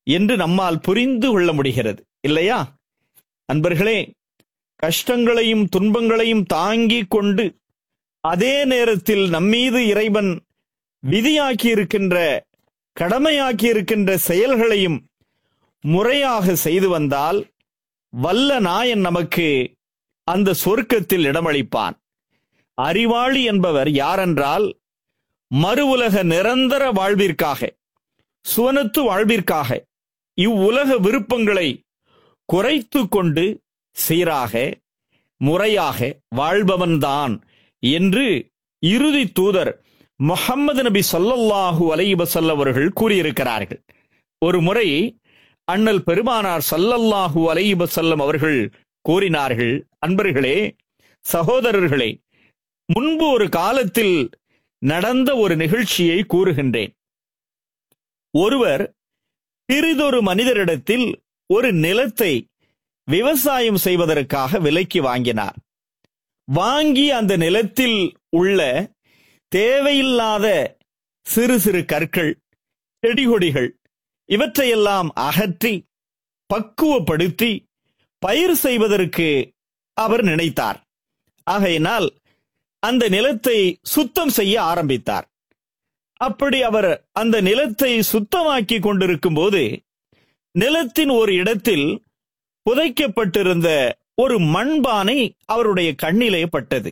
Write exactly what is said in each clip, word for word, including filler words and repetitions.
என்று நம்மால் புரிந்து கொள்ள முடிகிறது இல்லையா? அன்பர்களே, கஷ்டங்களையும் துன்பங்களையும் தாங்கிக் கொண்டு அதே நேரத்தில் நம்மீது இறைவன் விதியாக்கி இருக்கின்ற கடமையாக்கி இருக்கின்ற செயல்களையும் முறையாக செய்து வந்தால் வல்ல நாயன் நமக்கு அந்த சொர்க்கத்தில் இடமளிப்பான். அறிவாளி என்பவர் யாரென்றால், மறு உலக நிரந்தர வாழ்விற்காக, சுவனத்து வாழ்விற்காக இவ்வுலக விருப்பங்களை குறைத்து கொண்டு சீராக முறையாக வாழ்பவன்தான் என்று இறுதி தூதர் முஹம்மது நபி ஸல்லல்லாஹு அலைஹி வஸல்லம் அவர்கள் கூறியிருக்கிறார்கள். ஒரு முறை அண்ணல் பெருமானார் ஸல்லல்லாஹு அலைஹி வஸல்லம் அவர்கள் கூறினார்கள், அன்பர்களே, சகோதரர்களே, முன்பு ஒரு காலத்தில் நடந்த ஒரு நிகழ்ச்சியை கூறுகின்றேன். ஒருவர் பிறிதொரு மனிதரிடத்தில் ஒரு நிலத்தை விவசாயம் செய்வதற்காக விலைக்கு வாங்கினார். வாங்கி அந்த நிலத்தில் உள்ள தேவையில்லாத சிறு சிறு கற்கள், செடிகொடிகள் இவற்றையெல்லாம் அகற்றி பக்குவப்படுத்தி பயிர் செய்வதற்கு அவர் நினைத்தார். ஆகையினால் அந்த நிலத்தை சுத்தம் செய்ய ஆரம்பித்தார். அப்படி அவர் அந்த நிலத்தை சுத்தமாக்கி கொண்டிருக்கும் போது நிலத்தின் ஒரு இடத்தில் புதைக்கப்பட்டிருந்த ஒரு மண்பானை அவருடைய கண்ணிலே பட்டது.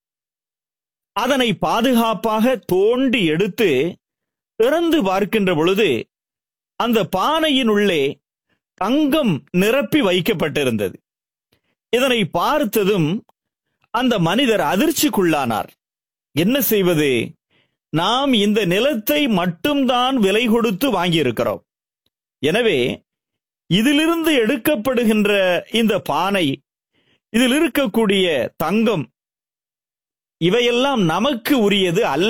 அதனை பாதுகாப்பாக தோண்டி எடுத்து திறந்து பார்க்கின்ற பொழுது அந்த பானையின் உள்ளே தங்கம் நிரப்பி வைக்கப்பட்டிருந்தது. இதனை பார்த்ததும் அந்த மனிதர் அதிர்ச்சிக்குள்ளானார். என்ன செய்வது? நாம் இந்த நிலத்தை மட்டும்தான் விலை கொடுத்து வாங்கியிருக்கிறோம். எனவே இதிலிருந்து எடுக்கப்படுகின்ற இந்த பானை, இதில் இருக்கக்கூடிய தங்கம், இவையெல்லாம் நமக்கு உரியது அல்ல.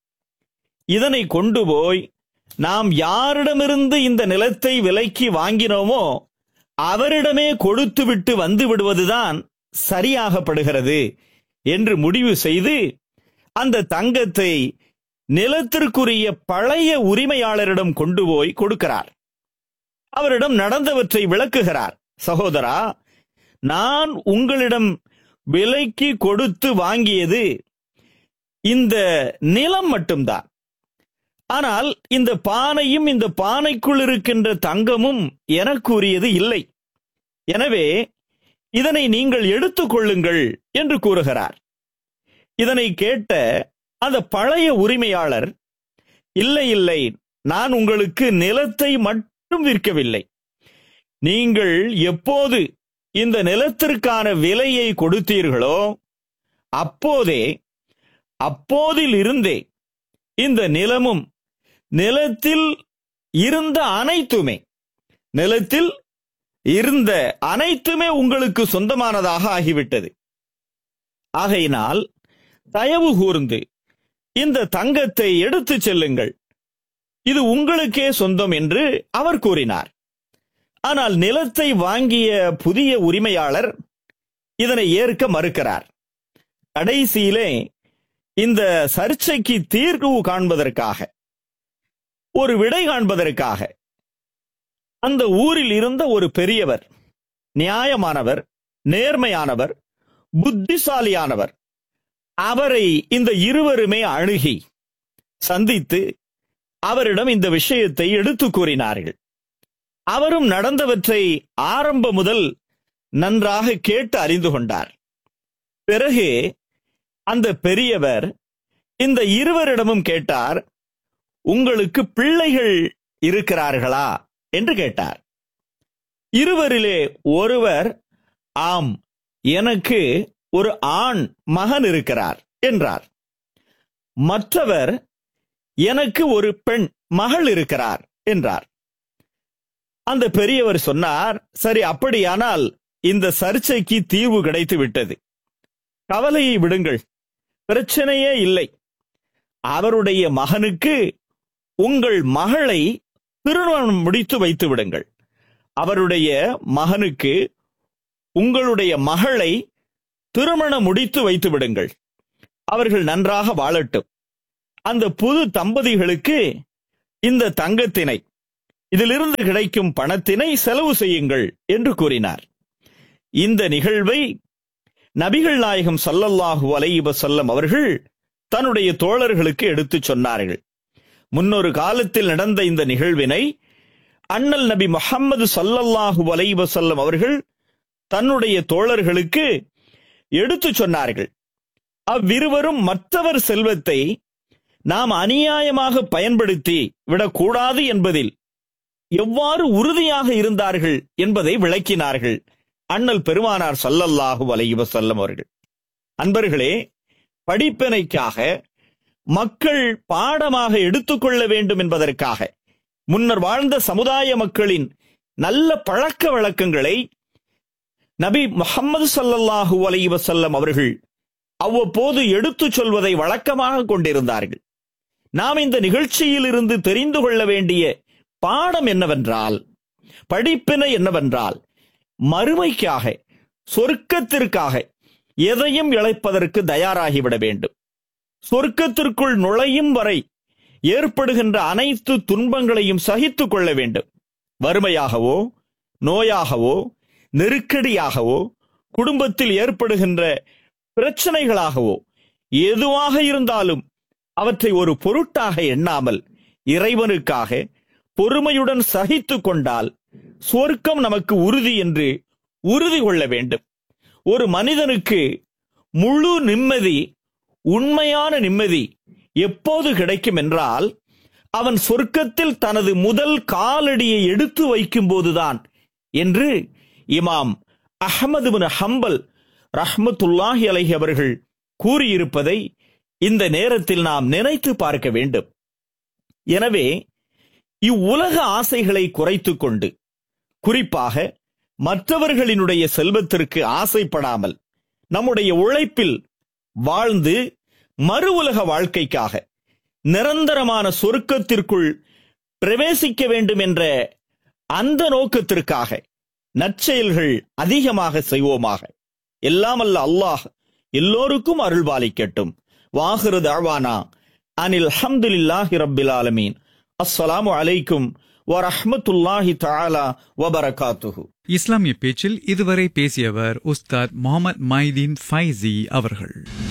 இதனை கொண்டு போய் நாம் யாரிடமிருந்து இந்த நிலத்தை விலைக்கு வாங்கினோமோ அவரிடமே கொடுத்துவிட்டு வந்து விடுவதுதான் சரியாகப்படுகிறது என்று முடிவு செய்து அந்த தங்கத்தை நிலத்திற்குரிய பழைய உரிமையாளரிடம் கொண்டு போய் கொடுக்கிறார். அவரிடம் நடந்தவற்றை விளக்குகிறார். சகோதரா, நான் உங்களிடம் விலைக்கு கொடுத்து வாங்கியது இந்த நிலம் மட்டும்தான். ஆனால் இந்த பானையும் இந்த பானைக்குள் இருக்கின்ற தங்கமும் எனக்குரியது இல்லை. எனவே இதனை நீங்கள் எடுத்துக் கொள்ளுங்கள் என்று கூறுகிறார். இதனை கேட்ட அந்த பழைய உரிமையாளர், இல்லை இல்லை, நான் உங்களுக்கு நிலத்தை மட்டும் விற்கவில்லை. நீங்கள் எப்போது இந்த நிலத்திற்கான விலையை கொடுத்தீர்களோ அப்போதே அப்போதில் இருந்தே இந்த நிலமும் நிலத்தில் இருந்த அனைத்துமே நிலத்தில் இருந்த அனைத்துமே உங்களுக்கு சொந்தமானதாக ஆகிவிட்டது. ஆகையினால் தயவு கூர்ந்து இந்த தங்கத்தை எடுத்துச் செல்லுங்கள், இது உங்களுக்கே சொந்தம் என்று அவர் கூறினார். ஆனால் நிலத்தை வாங்கிய புதிய உரிமையாளர் இதனை ஏற்க மறுக்கிறார். கடைசியிலே இந்த சர்ச்சைக்கு தீர்வு காண்பதற்காக, ஒரு விடை காண்பதற்காக அந்த ஊரில் இருந்த ஒரு பெரியவர், நியாயமானவர், நேர்மையானவர், புத்திசாலியானவர், அவரை இந்த இருவருமே அணுகி சந்தித்து அவரிடம் இந்த விஷயத்தை எடுத்து கூறினார்கள். அவரும் நடந்தவற்றை ஆரம்ப முதல் நன்றாக கேட்டு அறிந்து கொண்டார். பிறகு அந்த பெரியவர் இந்த இருவரிடமும் கேட்டார், உங்களுக்கு பிள்ளைகள் இருக்கிறார்களா என்று கேட்டார். இருவரிலே ஒருவர், ஆம், எனக்கு ஒரு ஆண் மகன் இருக்கிறார் என்றார். மற்றவர், எனக்கு ஒரு பெண் மகள் இருக்கிறார் என்றார். அந்த பெரியவர் சொன்னார், சரி, அப்படியானால் இந்த சர்ச்சைக்கு தீர்வு கிடைத்து விட்டது, கவலையை விடுங்கள், பிரச்சனையே இல்லை. அவருடைய மகனுக்கு உங்கள் மகளை திருமணம் முடித்து வைத்து விடுங்கள். அவருடைய மகனுக்கு உங்களுடைய மகளை திருமணம் முடித்து வைத்து விடுங்கள். அவர்கள் நன்றாக வாழட்டும். அந்த புது தம்பதிகளுக்கு இந்த தங்கத்தினை, இதிலிருந்து கிடைக்கும் பணத்தினை செலவு செய்யுங்கள் என்று கூறினார். இந்த நிகழ்வை நபிகள் நாயகம் ஸல்லல்லாஹு அலைஹி வஸல்லம் அவர்கள் தன்னுடைய தோழர்களுக்கு எடுத்துச் சொன்னார்கள். முன்னொரு காலத்தில் நடந்த இந்த நிகழ்வினை அண்ணல் நபி முஹம்மது ஸல்லல்லாஹு அலைஹி வஸல்லம் அவர்கள் தன்னுடைய தோழர்களுக்கு எடுத்துச் சொன்னார்கள். அவ்விருவரும் மற்றவர் செல்வத்தை நாம் அநியாயமாக பயன்படுத்தி விடக்கூடாது என்பதில் எவ்வாறு உறுதியாக இருந்தார்கள் என்பதை விளக்கினார்கள் அண்ணல் பெருமானார் ஸல்லல்லாஹு அலைஹி வஸல்லம் அவர்கள். அன்பர்களே, படிப்பினைக்காக மக்கள் பாடமாக எடுத்துக்கொள்ள வேண்டும் என்பதற்காக முன்னர் வாழ்ந்த சமுதாய மக்களின் நல்ல பழக்க வழக்கங்களை நபி முஹம்மது ஸல்லல்லாஹு அலைஹி வஸல்லம் அவர்கள் அவ்வப்போது எடுத்துச் சொல்வதை வழக்கமாக கொண்டிருந்தார்கள். நாம் இந்த நிகழ்ச்சியில் இருந்து தெரிந்து கொள்ள வேண்டிய பாடம் என்னவென்றால், படிப்பினை என்னவென்றால், மறுமைக்காக, சொர்க்கத்திற்காக எதையும் இழப்பதற்கு தயாராகிவிட வேண்டும். சொர்க்கத்திற்குள் நுழையும் வரை ஏற்படுகின்ற அனைத்து துன்பங்களையும் சகித்துக் கொள்ள வேண்டும். வறுமையாகவோ, நோயாகவோ, நெருக்கடியாகவோ, குடும்பத்தில் ஏற்படுகின்ற பிரச்சனைகளாகவோ எதுவாக இருந்தாலும் அவற்றை ஒரு பொருட்டாக எண்ணாமல் இறைவனுக்காக பொறுமையுடன் சகித்துக் கொண்டால் சொர்க்கம் நமக்கு உறுதி என்று உறுதி கொள்ள வேண்டும். ஒரு மனிதனுக்கு முழு நிம்மதி, உண்மையான நிம்மதி எப்போது கிடைக்கும் என்றால், அவன் சொர்க்கத்தில் தனது முதல் காலடியை எடுத்து வைக்கும் போதுதான் என்று இமாம் அஹ்மது பின் ஹம்பல் ரஹ்மத்துல்லாஹி அலைஹி அவர்கள் கூறியிருப்பதை இந்த நேரத்தில் நாம் நினைத்து பார்க்க வேண்டும். எனவே இவ்வுலக ஆசைகளை குறைத்துக் கொண்டு, குறிப்பாக மற்றவர்களினுடைய செல்வத்திற்கு ஆசைப்படாமல் நம்முடைய உழைப்பில் வாழ்ந்து மறு உலக வாழ்க்கைக்காக நிரந்தரமான சொர்க்கத்திற்குள் பிரவேசிக்க வேண்டும் என்ற அந்த நோக்கத்திற்காக நற்செயல்கள் அதிகமாக செய்வோமாக. எல்லாம் அல்ல அல்லாஹ் எல்லோருக்கும் அருள்பாலிக்கட்டும். வாஹிரு தஅவானா அனில் ஹம்துலில்லாஹி ரப்பில் ஆலமீன். அஸ்ஸலாமு அலைக்கும் வரஹ்மத்துல்லாஹி தஆலா வபரகாத்துஹு. இஸ்லாமிய பேச்சில் இதுவரை பேசியவர் உஸ்தாத் முஹம்மது மைதீன் ஃபைசி அவர்கள்.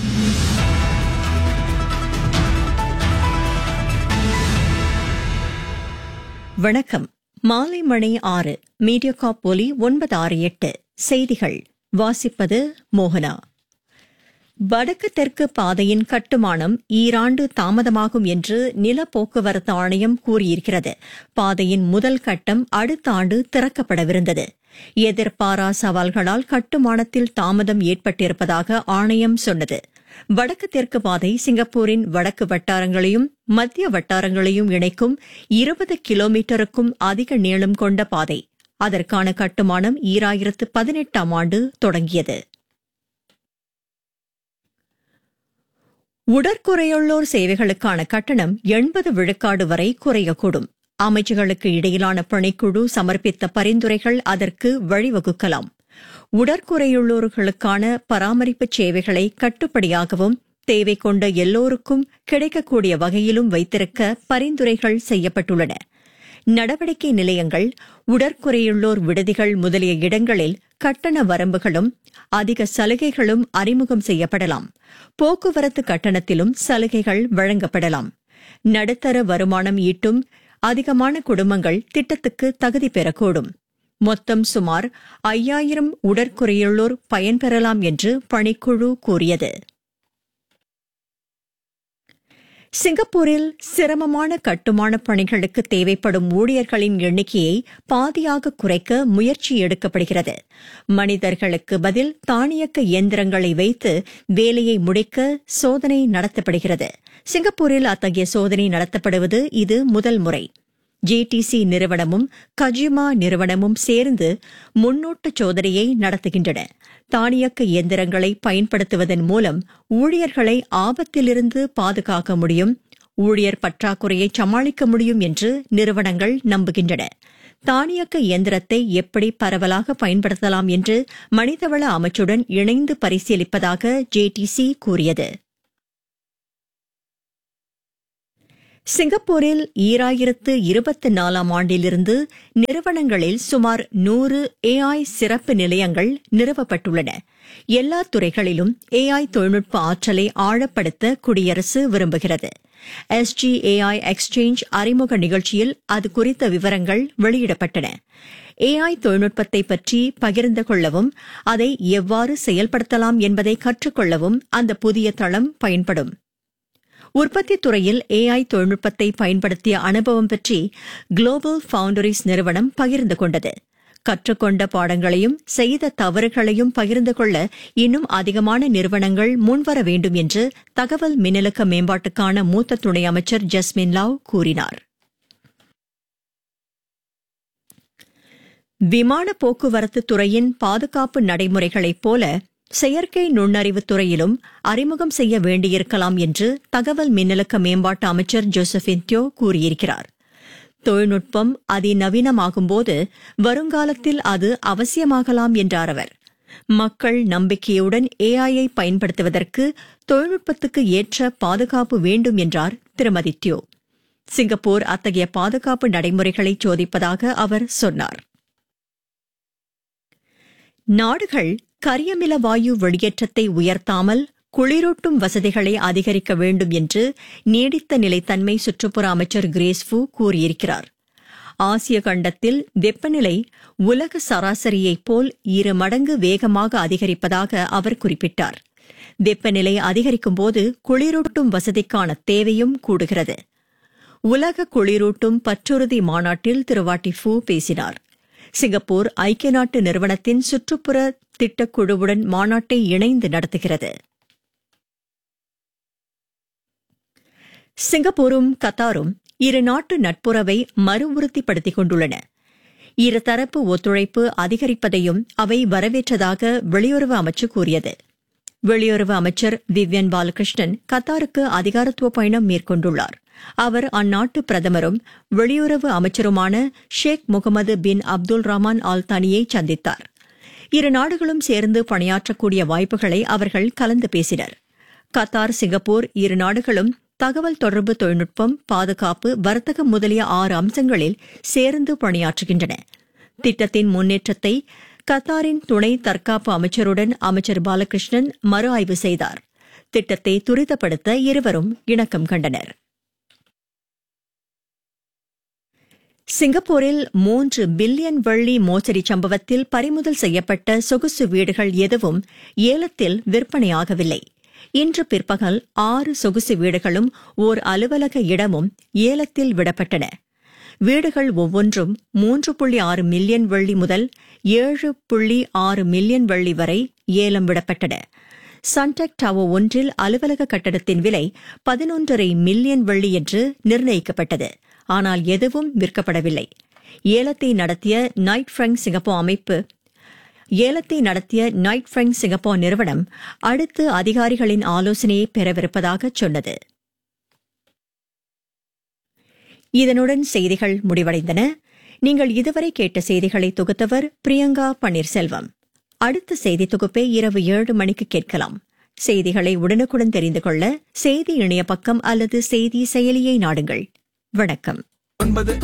வணக்கம். மாலை மணி ஆறு. மீடியாகாப் ஒலி ஒன்பது ஆறு எட்டு. செய்திகள் வாசிப்பது மோகனா. வடக்கு தெற்கு பாதையின் கட்டுமானம் ஈராண்டு தாமதமாகும் என்று நில போக்குவரத்து ஆணையம் கூறியிருக்கிறது. பாதையின் முதல் கட்டம் அடுத்த ஆண்டு திறக்கப்படவிருந்தது. எதிர்பாரா சவால்களால் கட்டுமானத்தில் தாமதம் ஏற்பட்டிருப்பதாக ஆணையம் சொன்னது. வடக்கு தெற்கு பாதை சிங்கப்பூரின் வடக்கு வட்டாரங்களையும் மத்திய வட்டாரங்களையும் இணைக்கும் இருபது கிலோமீட்டருக்கும் அதிக நீளம் கொண்ட பாதை. அதற்கான கட்டுமானம் ஈராயிரத்து பதினெட்டாம் ஆண்டு தொடங்கியது. உடற்குறையுள்ளோர் சேவைகளுக்கான கட்டணம் எண்பது விழுக்காடு வரை குறையக்கூடும். அமைச்சுகளுக்கு இடையிலான பணிக்குழு சமர்ப்பித்த பரிந்துரைகள் அதற்கு வழிவகுக்கலாம். உடற்குறையுள்ளோர்களுக்கான பராமரிப்பு சேவைகளை கட்டுப்படியாகவும் தேவை கொண்ட எல்லோருக்கும் கிடைக்கக்கூடிய வகையிலும் வைத்திருக்க பரிந்துரைகள் செய்யப்பட்டுள்ளன. நடவடிக்கை நிலையங்கள், உடற்குறையுள்ளோர் விடுதிகள் முதலிய இடங்களில் கட்டண வரம்புகளும் அதிக சலுகைகளும் அறிமுகம் செய்யப்படலாம். போக்குவரத்து கட்டணத்திலும் சலுகைகள் வழங்கப்படலாம். நடுத்தர வருமானம் ஈட்டும் அதிகமான குடும்பங்கள் திட்டத்துக்கு தகுதி பெறக்கூடும். மொத்தம் சுமார் ஐயாயிரம் உடற்குறையுள்ளோர் பயன்பெறலாம் என்று பணிக்குழு கூறியது. சிங்கப்பூரில் சிரமமான கட்டுமான பணிகளுக்கு தேவைப்படும் ஊழியர்களின் எண்ணிக்கையை பாதியாக குறைக்க முயற்சி எடுக்கப்படுகிறது. மனிதர்களுக்கு பதில் தானியக்க இயந்திரங்களை வைத்து வேலையை முடிக்க சோதனை நடத்தப்படுகிறது. சிங்கப்பூரில் அத்தகைய சோதனை நடத்தப்படுவது இது முதல் முறை. ஜேடிசி நிறுவனமும் கஜிமா நிறுவனமும் சேர்ந்து முன்னோட்ட சோதனையை நடத்துகின்றன. தானியக்க இயந்திரங்களை பயன்படுத்துவதன் மூலம் ஊழியர்களை ஆபத்திலிருந்து பாதுகாக்க முடியும், ஊழியர் பற்றாக்குறையை சமாளிக்க முடியும் என்று நிறுவனங்கள் நம்புகின்றன. தானியக்க இயந்திரத்தை எப்படி பரவலாக பயன்படுத்தலாம் என்று மனிதவள அமைச்சுடன் இணைந்து பரிசீலிப்பதாக ஜேடிசி கூறியது. சிங்கப்பூரில் ஈராயிரத்து இருபத்தி நாலாம் ஆண்டிலிருந்து நிறுவனங்களில் சுமார் நூறு ஏஐ சிறப்பு நிலையங்கள் நிறுவப்பட்டுள்ளன. எல்லா துறைகளிலும் ஏஐ தொழில்நுட்ப ஆற்றலை ஆழப்படுத்த குடியரசு விரும்புகிறது. எஸ்ஜிஏஐ எக்ஸ்சேஞ்ச் அறிமுக நிகழ்ச்சியில் அது குறித்த விவரங்கள் வெளியிடப்பட்டன. ஏஐ தொழில்நுட்பத்தை பற்றி பகிர்ந்து கொள்ளவும் அதை எவ்வாறு செயல்படுத்தலாம் என்பதை கற்றுக்கொள்ளவும் அந்த புதிய தளம் பயன்படும். உற்பத்தித் துறையில் ஏஐ தொழில்நுட்பத்தை பயன்படுத்திய அனுபவம் பற்றி குளோபல் ஃபவுண்டரிஸ் நிறுவனம் பகிர்ந்து கொண்டது. கற்றுக்கொண்ட பாடங்களையும் செய்த தவறுகளையும் பகிர்ந்து கொள்ள இன்னும் அதிகமான நிறுவனங்கள் முன்வர வேண்டும் என்று தகவல் மின்னலுக்க மேம்பாட்டுக்கான மூத்த துணை அமைச்சர் ஜஸ்மின் லாவ் கூறினார். விமான போக்குவரத்து துறையின் பாதுகாப்பு நடைமுறைகளைப் போல செயற்கை நுண்ணறிவு துறையிலும் அறிமுகம் செய்ய வேண்டியிருக்கலாம் என்று தகவல் மின்னலுக்க மேம்பாட்டு அமைச்சர் ஜோசபின் தியோ கூறியிருக்கிறார். தொழில்நுட்பம் அதிநவீனமாகும்போது வருங்காலத்தில் அது அவசியமாகலாம் என்றார் அவர். மக்கள் நம்பிக்கையுடன் ஏஐயை பயன்படுத்துவதற்கு தொழில்நுட்பத்துக்கு ஏற்ற பாதுகாப்பு வேண்டும் என்றார் திருமதி தியோ. சிங்கப்பூர் அத்தகைய பாதுகாப்பு நடைமுறைகளை சோதிப்பதாக அவர் சொன்னார். நாடுகள் கரியமில வாயு வெளியேற்றத்தை உயர்த்தாமல் குளிரூட்டும் வசதிகளை அதிகரிக்க வேண்டும் என்று நீடித்த நிலைத்தன்மை சுற்றுப்புற அமைச்சர் கிரேஸ் ஃபூ கூறியிருக்கிறார். ஆசிய கண்டத்தில் வெப்பநிலை உலக சராசரியைப் போல் இரு மடங்கு வேகமாக அதிகரிப்பதாக அவர் குறிப்பிட்டார். வெப்பநிலை அதிகரிக்கும்போது குளிரூட்டும் வசதிக்கான தேவையும் கூடுகிறது. உலக குளிரூட்டும் பற்றுறுதி மாநாட்டில் திரு வாட்டி ஃபூ பேசினார். சிங்கப்பூர் ஐக்கிய நாட்டு நிறுவனத்தின் சுற்றுப்புற திட்டக்குழுவுடன் மாநாட்டை இணைந்து நடத்துகிறது. சிங்கப்பூரும் கத்தாரும் இரு நாட்டு நட்புறவை மறு உறுதிப்படுத்திக் கொண்டுள்ளன. இருதரப்பு ஒத்துழைப்பு அதிகரிப்பதையும் அவை வரவேற்றதாக வெளியுறவு அமைச்சு கூறியது. வெளியுறவு அமைச்சர் விவ்யன் பாலகிருஷ்ணன் கத்தாருக்கு அதிகாரத்துவ பயணம் மேற்கொண்டுள்ளார். அவர் அந்நாட்டு பிரதமரும் வெளியுறவு அமைச்சருமான ஷேக் முகமது பின் அப்துல் ரஹ்மான் ஆல் தானியை சந்தித்தார். இரு நாடுகளும் சேர்ந்து பணியாற்றக்கூடிய வாய்ப்புகளை அவர்கள் கலந்து பேசினர். கத்தார், சிங்கப்பூர் இரு நாடுகளும் தகவல் தொடர்பு தொழில்நுட்பம், பாதுகாப்பு, வர்த்தகம் முதலிய ஆறு அம்சங்களில் சேர்ந்து பணியாற்றுகின்றன. திட்டத்தின் முன்னேற்றத்தை கத்தாரின் துணை தற்காப்பு அமைச்சருடன் அமைச்சர் பாலகிருஷ்ணன் மறு ஆய்வு செய்தார். திட்டத்தை துரிதப்படுத்த இருவரும் இணக்கம் கண்டனர். சிங்கப்பூரில் மூன்று பில்லியன் வெள்ளி மோசடி சம்பவத்தில் பறிமுதல் செய்யப்பட்ட சொகுசு வீடுகள் எதுவும் ஏலத்தில் விற்பனையாகவில்லை. இன்று பிற்பகல் ஆறு சொகுசு வீடுகளும் ஓர் அலுவலக இடமும் ஏலத்தில் விடப்பட்டன. வீடுகள் ஒவ்வொன்றும் மூன்று புள்ளி ஆறு மில்லியன் வெள்ளி முதல் ஏழு புள்ளி ஆறு மில்லியன் வெள்ளி வரை ஏலம் விடப்பட்டன. சன்டெக் டவர் ஒன்றில் அலுவலக கட்டடத்தின் விலை பதினொன்றரை மில்லியன் வெள்ளி என்று நிர்ணயிக்கப்பட்டது. ஆனால் எதுவும் விற்கப்படவில்லை. ஏலத்தை நடத்திய நைட் ஃபிரங்க் சிங்கப்பூர் அமைப்பு ஏலத்தை நடத்திய நைட் ஃபிரங்க் சிங்கப்பூர் நிறுவனம் அடுத்து அதிகாரிகளின் ஆலோசனையை பெறவிருப்பதாக சொன்னது. இதனுடன் செய்திகள் முடிவடைந்தன. நீங்கள் இதுவரை கேட்ட செய்திகளை தொகுத்தவர் பிரியங்கா பன்னீர்செல்வம். அடுத்த செய்தி தொகுப்பை இரவு ஏழு மணிக்கு கேட்கலாம். செய்திகளை உடனுக்குடன் தெரிந்து கொள்ள செய்தி இணைய பக்கம் அல்லது செய்தி செயலியை நாடுங்கள். வணக்கம். ஒன்பது